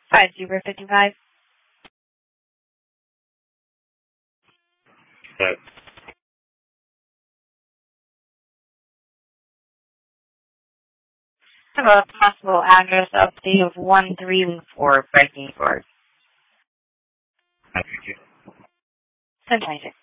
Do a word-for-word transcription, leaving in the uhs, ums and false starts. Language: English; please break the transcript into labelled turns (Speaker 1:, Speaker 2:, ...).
Speaker 1: Five zero fifty five.
Speaker 2: But
Speaker 1: I have a possible address update of one three four Breaking Court.
Speaker 2: I think you.
Speaker 1: ten twenty six.